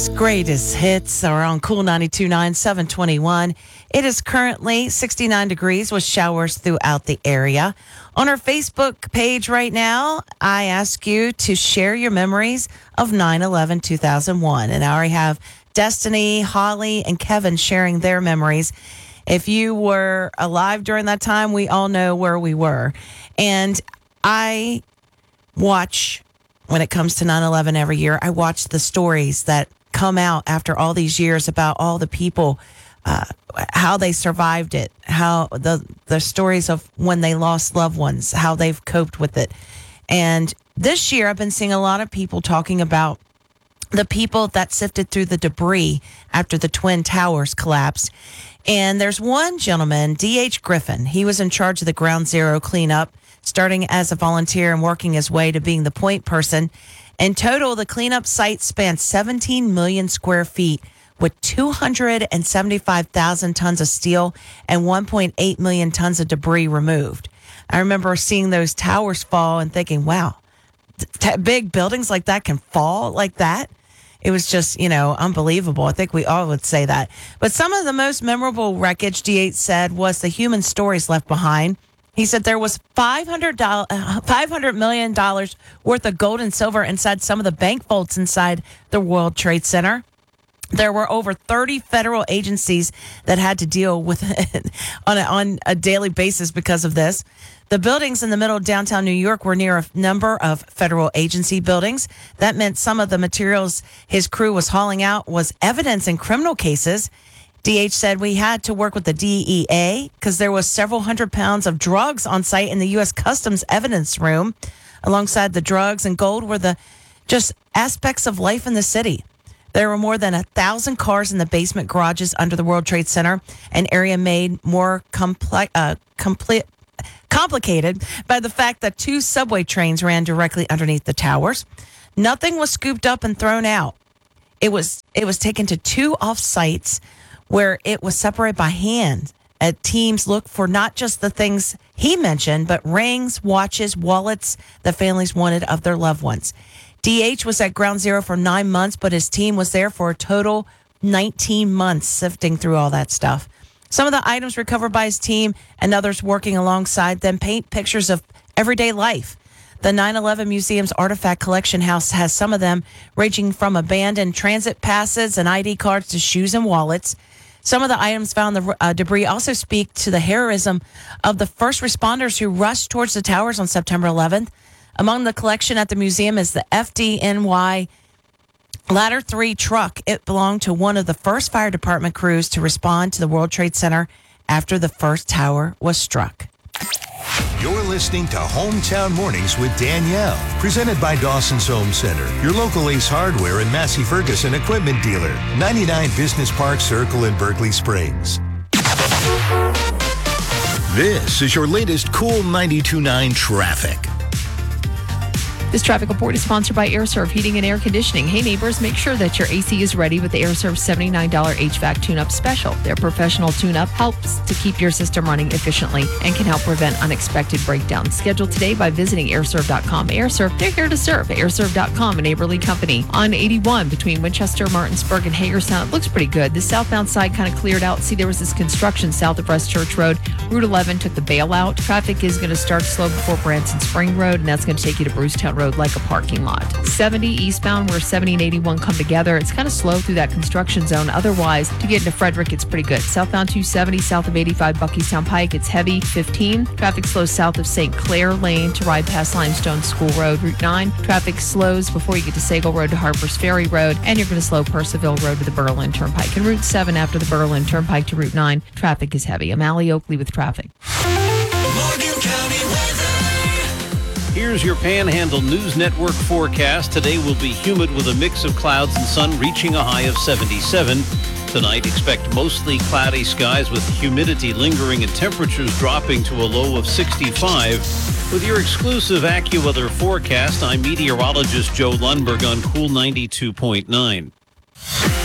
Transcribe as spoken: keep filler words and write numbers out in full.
Greatest hits are on Cool ninety-two point nine, seven twenty-one. It is currently sixty-nine degrees with showers throughout the area. On our Facebook page right now, I ask you to share your memories of nine eleven two thousand one. And I already have Destiny, Holly, and Kevin sharing their memories. If you were alive during that time, we all know where we were. And I watch, when it comes to nine eleven every year, I watch the stories that come out after all these years about all the people, uh, how they survived it, how the the stories of when they lost loved ones, how they've coped with it. And this year, I've been seeing a lot of people talking about the people that sifted through the debris after the Twin Towers collapsed. And there's one gentleman, D H Griffin. He was in charge of the Ground Zero cleanup, starting as a volunteer and working his way to being the point person. In total, the cleanup site spanned seventeen million square feet with two hundred seventy-five thousand tons of steel and one point eight million tons of debris removed. I remember seeing those towers fall and thinking, wow, t- big buildings like that can fall like that. It was just, you know, unbelievable. I think we all would say that. But some of the most memorable wreckage, D H said, was the human stories left behind. He said there was five hundred million dollars worth of gold and silver inside some of the bank vaults inside the World Trade Center. There were over thirty federal agencies that had to deal with it on a, on a daily basis because of this. The buildings in the middle of downtown New York were near a number of federal agency buildings. That meant some of the materials his crew was hauling out was evidence in criminal cases. D H said we had to work with the D E A because there was several hundred pounds of drugs on site in the U S Customs evidence room. Alongside the drugs and gold were the just aspects of life in the city. There were more than a thousand cars in the basement garages under the World Trade Center, an area made more complex, uh, complete, complicated by the fact that two subway trains ran directly underneath the towers. Nothing was scooped up and thrown out. It was it was taken to two off sites where it was separated by hand. Uh, teams looked for not just the things he mentioned, but rings, watches, wallets that families wanted of their loved ones. D H was at Ground Zero for nine months, but his team was there for a total nineteen months sifting through all that stuff. Some of the items recovered by his team and others working alongside them paint pictures of everyday life. The nine eleven Museum's Artifact Collection House has some of them, ranging from abandoned transit passes and I D cards to shoes and wallets. Some of the items found in the uh, debris also speak to the heroism of the first responders who rushed towards the towers on September eleventh. Among the collection at the museum is the F D N Y Ladder three truck. It belonged to one of the first fire department crews to respond to the World Trade Center after the first tower was struck. You're listening to Hometown Mornings with Danielle, presented by Dawson's Home Center, your local Ace Hardware and Massey Ferguson equipment dealer, ninety-nine Business Park Circle in Berkeley Springs. This is your latest Cool ninety-two point nine traffic. This traffic report is sponsored by AirServe Heating and Air Conditioning. Hey neighbors, make sure that your A C is ready with the AirServe seventy-nine dollars H V A C tune-up special. Their professional tune-up helps to keep your system running efficiently and can help prevent unexpected breakdowns. Schedule today by visiting air serve dot com. AirServe, they're here to serve. air serve dot com, a neighborly company. On eighty-one between Winchester, Martinsburg, and Hagerstown, it looks pretty good. The southbound side kind of cleared out. See, there was this construction south of West Church Road. Route eleven took the bailout. Traffic is going to start slow before Branson Spring Road, and that's going to take you to Brucetown Road like a parking lot. seventy eastbound where seventy and eighty-one come together. It's kind of slow through that construction zone. Otherwise, to get into Frederick, it's pretty good. Southbound two seventy, south of eighty-five Buckystown Pike, it's heavy. fifteen, traffic slows south of Saint Clair Lane to ride past Limestone School Road. Route nine, traffic slows before you get to Sagal Road to Harper's Ferry Road, and you're going to slow Percival Road to the Berlin Turnpike. And Route seven after the Berlin Turnpike to Route nine, traffic is heavy. I'm Allie Oakley with traffic. Morgan County weather. Here's your Panhandle News Network forecast. Today will be humid with a mix of clouds and sun, reaching a high of seventy-seven. Tonight, expect mostly cloudy skies with humidity lingering and temperatures dropping to a low of sixty-five. With your exclusive AccuWeather forecast, I'm meteorologist Joe Lundberg on Cool ninety-two point nine.